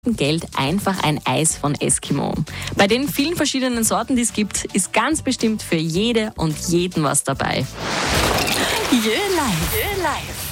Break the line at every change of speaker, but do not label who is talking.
Geld einfach ein Eis von Eskimo. Bei den vielen verschiedenen Sorten, die es gibt, ist ganz bestimmt für jede und jeden was dabei.
Jö live.